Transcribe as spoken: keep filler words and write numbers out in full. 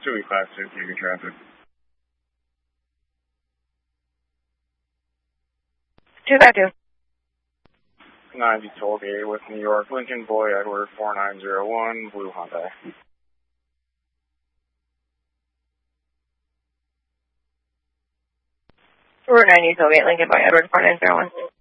two E class two, T V traffic. two five two. ninety Tollgate with New York, Lincoln, Boy, Edward, four nine zero one, Blue Hyundai. Route ninety Tollgate, Lincoln, Boy, Edward, four nine zero one.